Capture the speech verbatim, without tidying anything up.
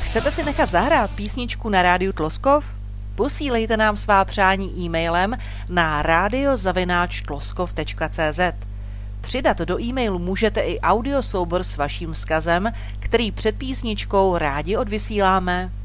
Chcete si nechat zahrát písničku na rádiu Tloskov? Posílejte nám svá přání e-mailem na radio zavináč tloskov tečka cé zet. Přidat do e-mailu můžete i audiosoubor s vaším vzkazem, který před písničkou rádi odvysíláme.